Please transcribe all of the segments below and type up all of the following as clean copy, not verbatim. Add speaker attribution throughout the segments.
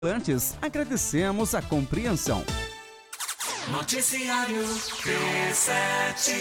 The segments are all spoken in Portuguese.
Speaker 1: Antes, agradecemos a compreensão.
Speaker 2: Noticiário P7.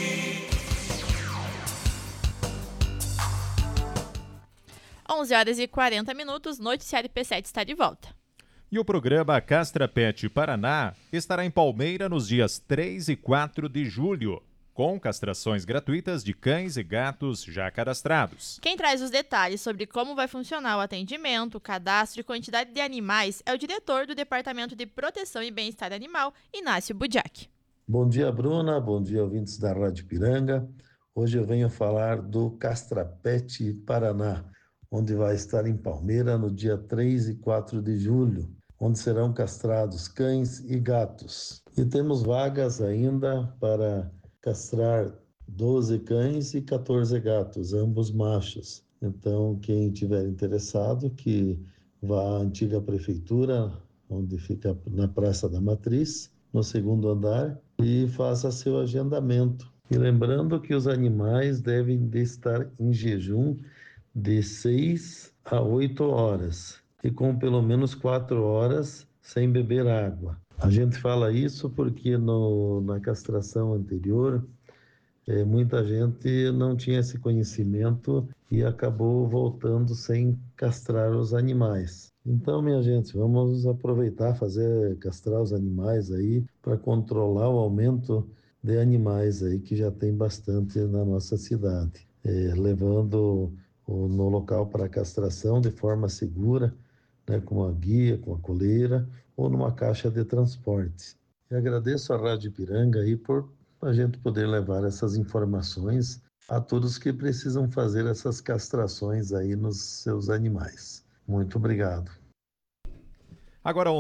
Speaker 3: 11h40, Noticiário P7 está de volta.
Speaker 4: E o programa Castra Pet Paraná estará em Palmeira nos dias 3 e 4 de julho, com castrações gratuitas de cães e gatos já cadastrados.
Speaker 3: Quem traz os detalhes sobre como vai funcionar o atendimento, o cadastro e quantidade de animais é o diretor do Departamento de Proteção e Bem-Estar Animal, Inácio Budiak.
Speaker 5: Bom dia, Bruna. Bom dia, ouvintes da Rádio Piranga. Hoje eu venho falar do Castra Pet Paraná, onde vai estar em Palmeira no dia 3 e 4 de julho, onde serão castrados cães e gatos. E temos vagas ainda para castrar 12 cães e 14 gatos, ambos machos. Então, quem tiver interessado, que vá à antiga prefeitura, onde fica na Praça da Matriz, no segundo andar, e faça seu agendamento. E lembrando que os animais devem de estar em jejum de 6 a 8 horas e com pelo menos 4 horas sem beber água. A gente fala isso porque na castração anterior, muita gente não tinha esse conhecimento e acabou voltando sem castrar os animais. Então, minha gente, vamos aproveitar, castrar os animais aí para controlar o aumento de animais aí que já tem bastante na nossa cidade. Levando no local para castração de forma segura, né, com a guia, com a coleira ou numa caixa de transporte. E agradeço à Rádio Piranga aí por a gente poder levar essas informações a todos que precisam fazer essas castrações aí nos seus animais. Muito obrigado.
Speaker 4: Agora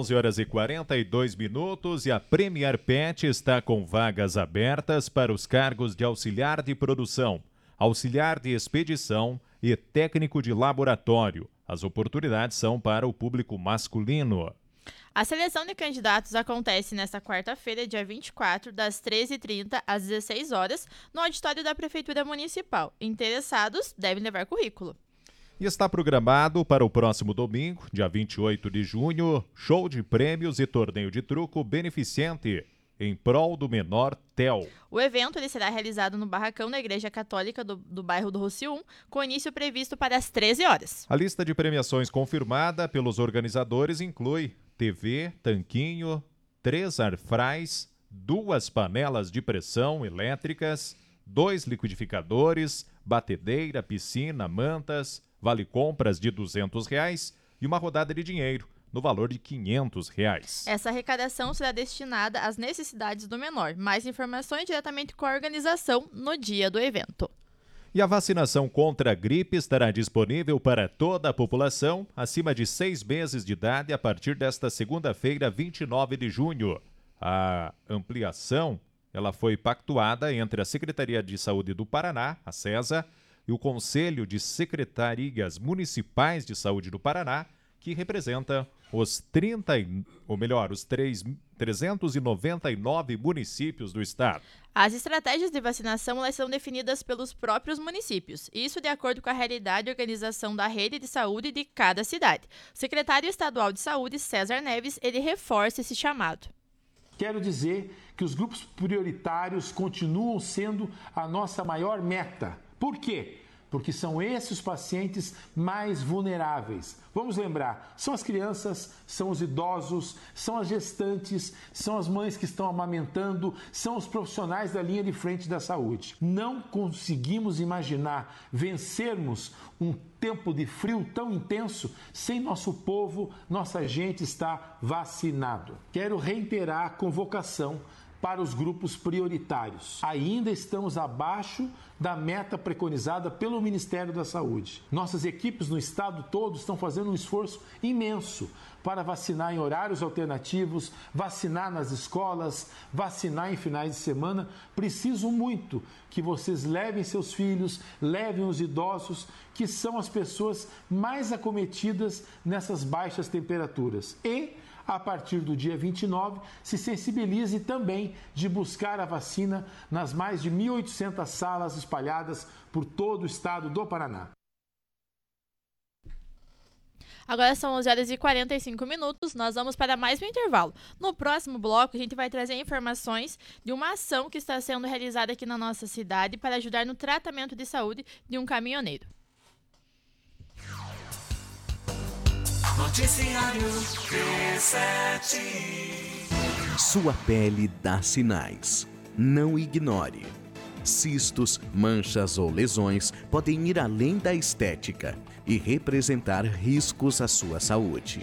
Speaker 4: 11h42 e a Premier Pet está com vagas abertas para os cargos de auxiliar de produção, auxiliar de expedição e técnico de laboratório. As oportunidades são para o público masculino.
Speaker 3: A seleção de candidatos acontece nesta quarta-feira, dia 24, das 13h30 às 16 horas, no auditório da Prefeitura Municipal. Interessados devem levar currículo.
Speaker 4: E está programado para o próximo domingo, dia 28 de junho, show de prêmios e torneio de truco beneficente em prol do menor Theo.
Speaker 3: O evento ele será realizado no barracão da Igreja Católica do bairro do Rocio 1, com início previsto para as 13 horas.
Speaker 4: A lista de premiações confirmada pelos organizadores inclui TV, tanquinho, 3 airfrys, 2 panelas de pressão elétricas, 2 liquidificadores, batedeira, piscina, mantas, vale compras de R$200 e uma rodada de dinheiro no valor de R$500.
Speaker 3: Essa arrecadação será destinada às necessidades do menor. Mais informações diretamente com a organização no dia do evento.
Speaker 4: E a vacinação contra a gripe estará disponível para toda a população acima de 6 meses de idade a partir desta segunda-feira, 29 de junho. A ampliação ela foi pactuada entre a Secretaria de Saúde do Paraná, a SESA, e o Conselho de Secretarias Municipais de Saúde do Paraná, que representa os 399 municípios do estado.
Speaker 3: As estratégias de vacinação elas são definidas pelos próprios municípios, isso de acordo com a realidade e organização da rede de saúde de cada cidade. O secretário estadual de saúde, César Neves, ele reforça esse chamado.
Speaker 6: Quero dizer que os grupos prioritários continuam sendo a nossa maior meta. Por quê? Porque são esses os pacientes mais vulneráveis. Vamos lembrar, são as crianças, são os idosos, são as gestantes, são as mães que estão amamentando, são os profissionais da linha de frente da saúde. Não conseguimos imaginar vencermos um tempo de frio tão intenso sem nosso povo, nossa gente estar vacinado. Quero reiterar a convocação para os grupos prioritários. Ainda estamos abaixo da meta preconizada pelo Ministério da Saúde. Nossas equipes no estado todo estão fazendo um esforço imenso para vacinar em horários alternativos, vacinar nas escolas, vacinar em finais de semana. Preciso muito que vocês levem seus filhos, levem os idosos, que são as pessoas mais acometidas nessas baixas temperaturas. E a partir do dia 29, se sensibilize também de buscar a vacina nas mais de 1.800 salas espalhadas por todo o estado do Paraná.
Speaker 3: Agora são 11 horas e 45 minutos, nós vamos para mais um intervalo. No próximo bloco, a gente vai trazer informações de uma ação que está sendo realizada aqui na nossa cidade para ajudar no tratamento de saúde de um caminhoneiro.
Speaker 2: Noticiário Q7.
Speaker 1: Sua pele dá sinais. Não ignore. Cistos, manchas ou lesões podem ir além da estética e representar riscos à sua saúde.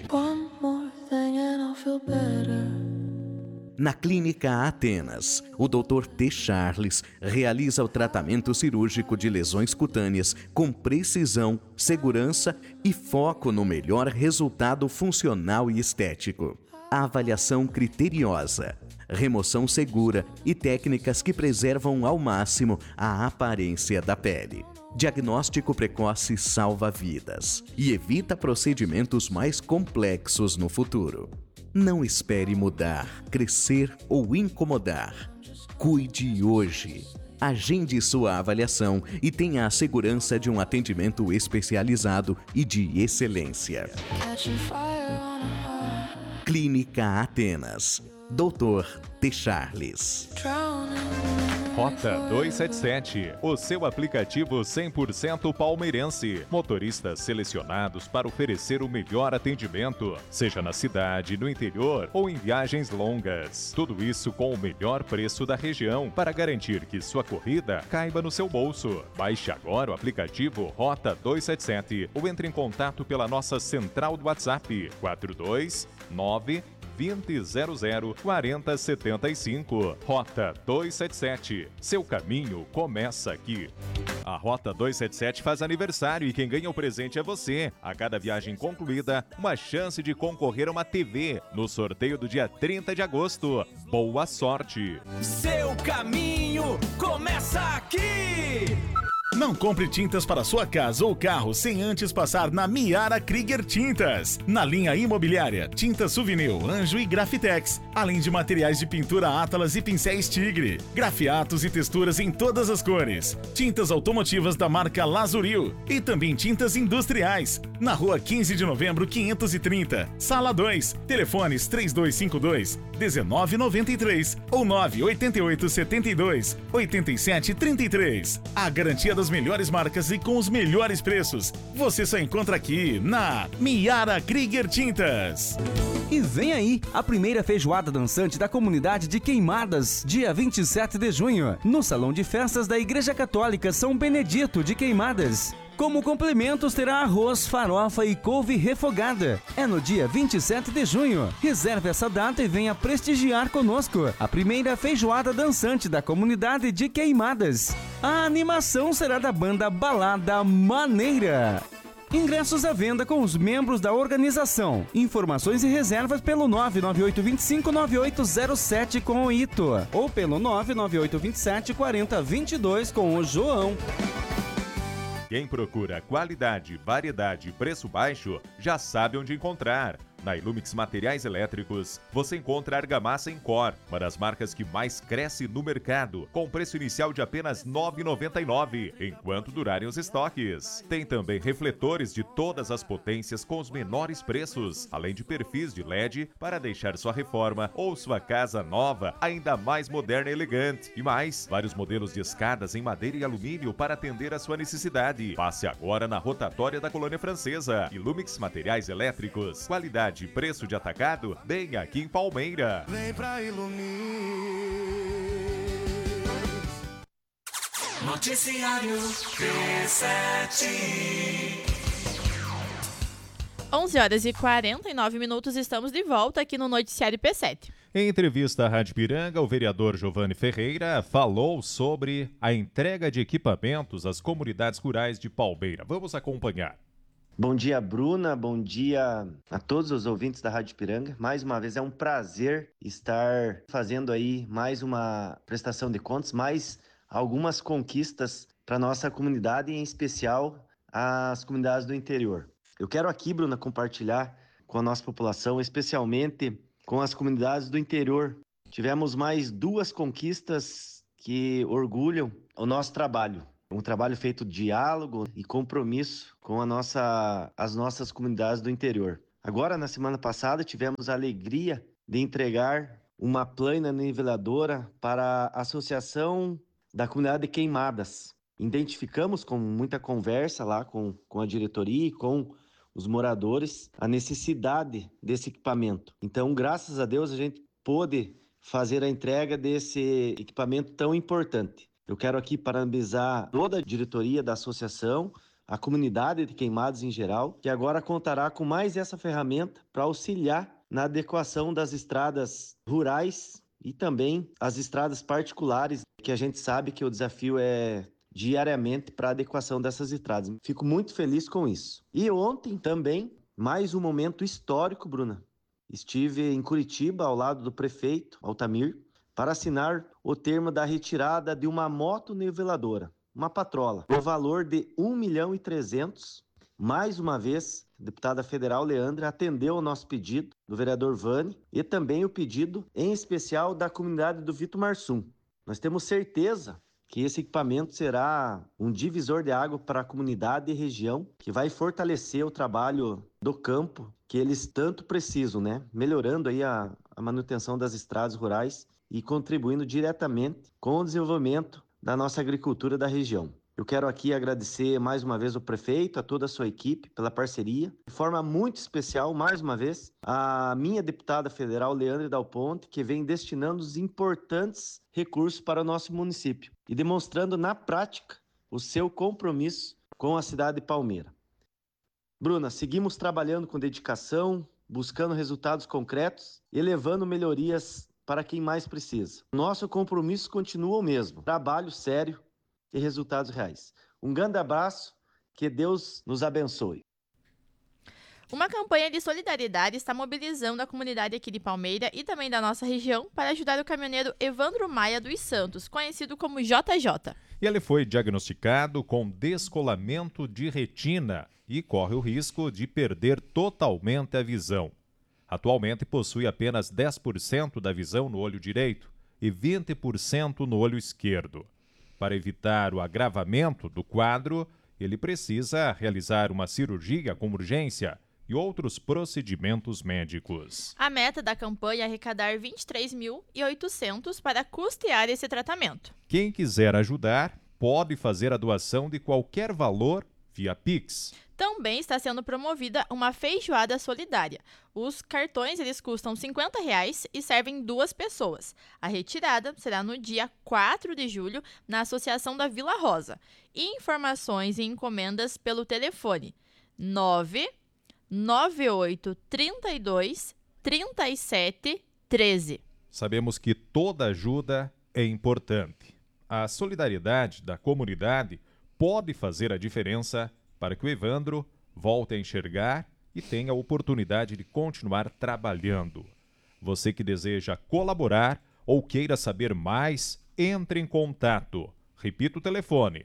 Speaker 1: Na Clínica Atenas, o Dr. T. Charles realiza o tratamento cirúrgico de lesões cutâneas com precisão, segurança e foco no melhor resultado funcional e estético. Avaliação criteriosa, remoção segura e técnicas que preservam ao máximo a aparência da pele. Diagnóstico precoce salva vidas e evita procedimentos mais complexos no futuro. Não espere mudar, crescer ou incomodar. Cuide hoje. Agende sua avaliação e tenha a segurança de um atendimento especializado e de excelência. Clínica Atenas. Dr. T. Charles.
Speaker 4: Rota 277, o seu aplicativo 100% palmeirense. Motoristas selecionados para oferecer o melhor atendimento, seja na cidade, no interior ou em viagens longas. Tudo isso com o melhor preço da região para garantir que sua corrida caiba no seu bolso. Baixe agora o aplicativo Rota 277 ou entre em contato pela nossa central do WhatsApp 429 2000 4075. Rota 277. Seu caminho começa aqui. A Rota 277 faz aniversário e quem ganha o presente é você. A cada viagem concluída, uma chance de concorrer a uma TV no sorteio do dia 30 de agosto. Boa sorte!
Speaker 2: Seu caminho começa aqui.
Speaker 7: Não compre tintas para sua casa ou carro sem antes passar na Miara Krieger Tintas. Na linha imobiliária, tintas Suvinil, Anjo e Grafitex, além de materiais de pintura Atlas e pincéis Tigre, grafiatos e texturas em todas as cores, tintas automotivas da marca Lazuril e também tintas industriais. Na rua 15 de novembro 530, sala 2, telefones 3252-1993 ou 98872-8733. A garantia das melhores marcas e com os melhores preços. Você só encontra aqui na Miara Krieger Tintas.
Speaker 1: E vem aí a primeira feijoada dançante da comunidade de Queimadas, dia 27 de junho, no Salão de Festas da Igreja Católica São Benedito de Queimadas. Como complementos terá arroz, farofa e couve refogada. É no dia 27 de junho. Reserve essa data e venha prestigiar conosco a primeira feijoada dançante da comunidade de Queimadas. A animação será da banda Balada Maneira. Ingressos à venda com os membros da organização. Informações e reservas pelo 998259807 com o Ito ou pelo 998274022 com o João.
Speaker 4: Quem procura qualidade, variedade e preço baixo, já sabe onde encontrar. Na Ilumix Materiais Elétricos, você encontra argamassa em Cor, uma das marcas que mais cresce no mercado, com preço inicial de apenas R$ 9,99, enquanto durarem os estoques. Tem também refletores de todas as potências com os menores preços, além de perfis de LED para deixar sua reforma ou sua casa nova ainda mais moderna e elegante. E mais, vários modelos de escadas em madeira e alumínio para atender a sua necessidade. Passe agora na rotatória da Colônia Francesa. Ilumix Materiais Elétricos, qualidade e preço de atacado, bem aqui em Palmeira.
Speaker 2: Vem pra Ilumix. Noticiário Q7.
Speaker 3: 11 horas e 49 minutos, estamos de volta aqui no Noticiário P7.
Speaker 4: Em entrevista à Rádio Piranga, o vereador Giovanni Ferreira falou sobre a entrega de equipamentos às comunidades rurais de Palmeira. Vamos acompanhar.
Speaker 8: Bom dia, Bruna. Bom dia a todos os ouvintes da Rádio Piranga. Mais uma vez é um prazer estar fazendo aí mais uma prestação de contas, mais algumas conquistas para nossa comunidade, em especial as comunidades do interior. Eu quero aqui, Bruna, compartilhar com a nossa população, especialmente com as comunidades do interior. Tivemos mais duas conquistas que orgulham o nosso trabalho. Um trabalho feito diálogo e compromisso com as nossas comunidades do interior. Agora, na semana passada, tivemos a alegria de entregar uma plana niveladora para a Associação da Comunidade de Queimadas. Identificamos com muita conversa lá com a diretoria e com os moradores a necessidade desse equipamento. Então, graças a Deus, a gente pôde fazer a entrega desse equipamento tão importante. Eu quero aqui parabenizar toda a diretoria da associação, a comunidade de Queimados em geral, que agora contará com mais essa ferramenta para auxiliar na adequação das estradas rurais e também as estradas particulares, que a gente sabe que o desafio é diariamente para a adequação dessas estradas. Fico muito feliz com isso. E ontem também, mais um momento histórico, Bruna. Estive em Curitiba, ao lado do prefeito Altamir, para assinar o termo da retirada de uma moto niveladora, uma patrola, no valor de 1.300.000. Mais uma vez, a deputada federal Leandra atendeu ao nosso pedido do vereador Vani e também o pedido, em especial, da comunidade do Vitor Marsum. Nós temos certeza que esse equipamento será um divisor de água para a comunidade e região, que vai fortalecer o trabalho do campo que eles tanto precisam, né? Melhorando aí a manutenção das estradas rurais e contribuindo diretamente com o desenvolvimento da nossa agricultura da região. Eu quero aqui agradecer mais uma vez ao prefeito, a toda a sua equipe pela parceria. De forma muito especial, mais uma vez, a minha deputada federal, Leandra Dal Ponte, que vem destinando os importantes recursos para o nosso município e demonstrando na prática o seu compromisso com a cidade de Palmeira. Bruna, seguimos trabalhando com dedicação, buscando resultados concretos e levando melhorias para quem mais precisa. Nosso compromisso continua o mesmo, trabalho sério e resultados reais. Um grande abraço, que Deus nos abençoe.
Speaker 3: Uma campanha de solidariedade está mobilizando a comunidade aqui de Palmeira e também da nossa região para ajudar o caminhoneiro Evandro Maia dos Santos, conhecido como JJ.
Speaker 4: E ele foi diagnosticado com descolamento de retina e corre o risco de perder totalmente a visão. Atualmente possui apenas 10% da visão no olho direito e 20% no olho esquerdo. Para evitar o agravamento do quadro, ele precisa realizar uma cirurgia com urgência e outros procedimentos médicos.
Speaker 3: A meta da campanha é arrecadar R$ 23.800 para custear esse tratamento.
Speaker 4: Quem quiser ajudar, pode fazer a doação de qualquer valor via Pix.
Speaker 3: Também está sendo promovida uma feijoada solidária. Os cartões eles custam R$ 50 e servem 2 pessoas. A retirada será no dia 4 de julho na Associação da Vila Rosa. Informações e encomendas pelo telefone 99832 3713.
Speaker 4: Sabemos que toda ajuda é importante. A solidariedade da comunidade pode fazer a diferença para que o Evandro volte a enxergar e tenha a oportunidade de continuar trabalhando. Você que deseja colaborar ou queira saber mais, entre em contato. Repito o telefone,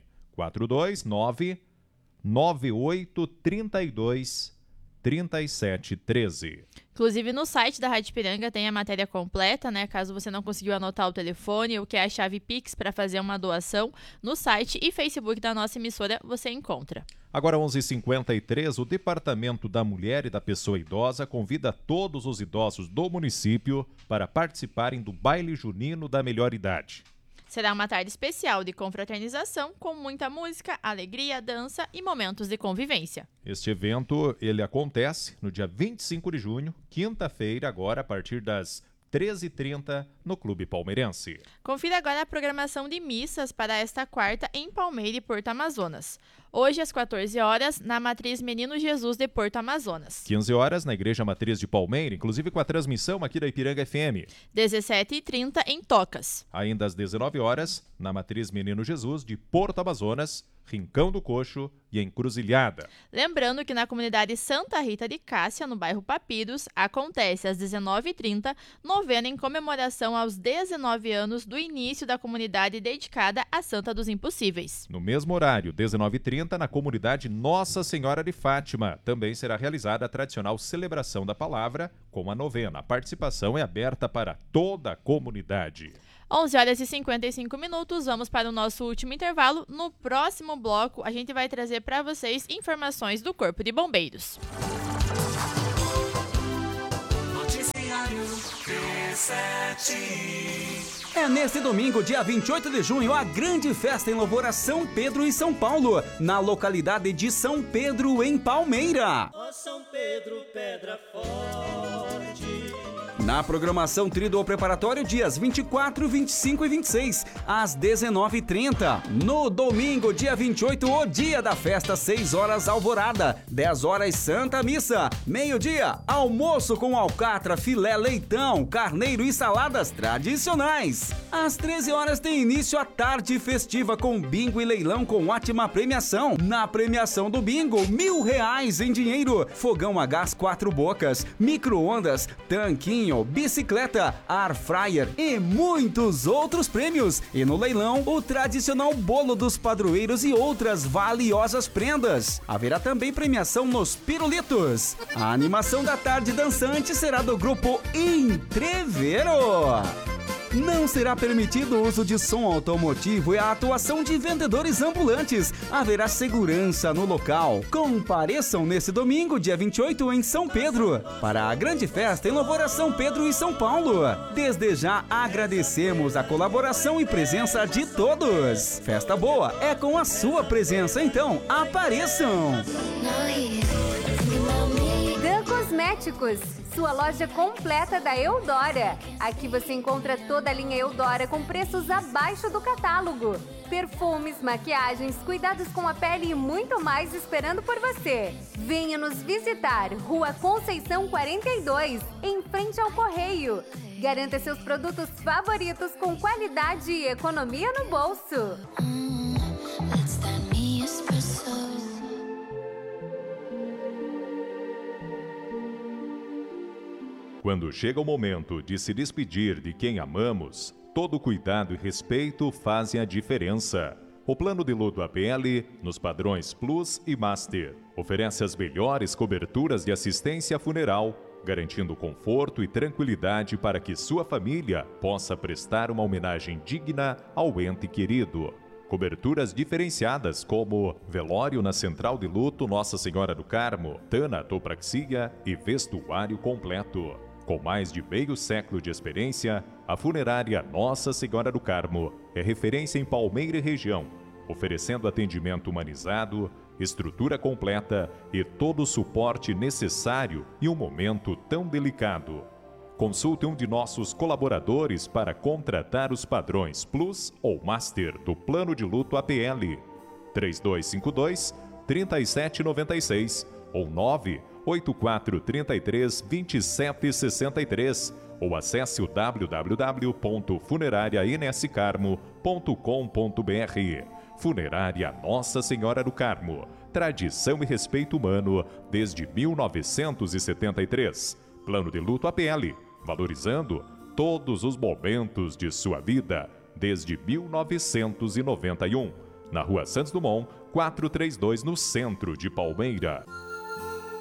Speaker 4: 429-9832-3713.
Speaker 3: Inclusive no site da Rádio Piranga tem a matéria completa, né? Caso você não conseguiu anotar o telefone ou quer a chave Pix para fazer uma doação, no site e Facebook da nossa emissora você encontra.
Speaker 4: Agora 11h53, o Departamento da Mulher e da Pessoa Idosa convida todos os idosos do município para participarem do Baile Junino da Melhor Idade.
Speaker 3: Será uma tarde especial de confraternização com muita música, alegria, dança e momentos de convivência.
Speaker 4: Este evento ele acontece no dia 25 de junho, quinta-feira, agora a partir das 13h30 no Clube Palmeirense.
Speaker 3: Confira agora a programação de missas para esta quarta em Palmeira e Porto Amazonas. Hoje às 14 horas na Matriz Menino Jesus de Porto Amazonas.
Speaker 4: 15 horas na Igreja Matriz de Palmeira, inclusive com a transmissão aqui da Ipiranga FM.
Speaker 3: 17h30 em Tocas.
Speaker 4: Ainda às 19 horas na Matriz Menino Jesus de Porto Amazonas, Rincão do Coxo e Encruzilhada.
Speaker 3: Lembrando que na comunidade Santa Rita de Cássia, no bairro Papiros, acontece às 19h30 novena em comemoração aos 19 anos do início da comunidade dedicada à Santa dos Impossíveis.
Speaker 4: No mesmo horário, 19h30, na comunidade Nossa Senhora de Fátima, também será realizada a tradicional celebração da palavra com a novena. A participação é aberta para toda a comunidade.
Speaker 3: 11h55, vamos para o nosso último intervalo. No próximo bloco, a gente vai trazer para vocês informações do Corpo de Bombeiros.
Speaker 2: Noticiário Q7.
Speaker 9: É neste domingo, dia 28 de junho, a grande festa em louvor a São Pedro e São Paulo, na localidade de São Pedro, em Palmeira.
Speaker 10: Ó São Pedro, pedra forte.
Speaker 9: Na programação Tríduo Preparatório, dias 24, 25 e 26, às 19h30. No domingo, dia 28, o dia da festa, 6 horas alvorada, 10 horas Santa Missa, meio-dia, almoço com alcatra, filé, leitão, carneiro e saladas tradicionais. Às 13 horas tem início a tarde festiva com bingo e leilão com ótima premiação. Na premiação do bingo, R$1.000 em dinheiro, fogão a gás 4 bocas, micro-ondas, tanquinho, bicicleta, air fryer e muitos outros prêmios. E no leilão, o tradicional bolo dos padroeiros e outras valiosas prendas. Haverá também premiação nos pirulitos. A animação da tarde dançante será do grupo Entrevero. Não será permitido o uso de som automotivo e a atuação de vendedores ambulantes. Haverá segurança no local. Compareçam nesse domingo, dia 28, em São Pedro, para a grande festa em louvor a São Pedro e São Paulo. Desde já agradecemos a colaboração e presença de todos. Festa boa é com a sua presença, então apareçam!
Speaker 11: Dan Cosméticos, sua loja completa da Eudora. Aqui você encontra toda a linha Eudora com preços abaixo do catálogo. Perfumes, maquiagens, cuidados com a pele e muito mais esperando por você. Venha nos visitar, Rua Conceição 42, em frente ao Correio. Garanta seus produtos favoritos com qualidade e economia no bolso.
Speaker 4: Quando chega o momento de se despedir de quem amamos, todo cuidado e respeito fazem a diferença. O plano de luto APL, nos padrões Plus e Master, oferece as melhores coberturas de assistência funeral, garantindo conforto e tranquilidade para que sua família possa prestar uma homenagem digna ao ente querido. Coberturas diferenciadas como velório na Central de Luto Nossa Senhora do Carmo, tanatopraxia e vestuário completo. Com mais de meio século de experiência, a funerária Nossa Senhora do Carmo é referência em Palmeira e região, oferecendo atendimento humanizado, estrutura completa e todo o suporte necessário em um momento tão delicado. Consulte um de nossos colaboradores para contratar os padrões Plus ou Master do Plano de Luto APL. 3252-3796 ou 98433-2763 ou acesse o www.funerarianscarmo.com.br. Funerária Nossa Senhora do Carmo. Tradição e respeito humano desde 1973. Plano de Luto APL, valorizando todos os momentos de sua vida desde 1991. Na Rua Santos Dumont, 432, no centro de Palmeira.